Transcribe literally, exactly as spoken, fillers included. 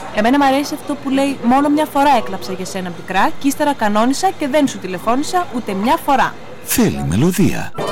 Εμένα μου αρέσει αυτό που λέει μόνο μια φορά έκλαψα για σένα πικρά και ύστερα κανόνισα και δεν σου τηλεφώνησα ούτε μια φορά. Θέλει μελωδία.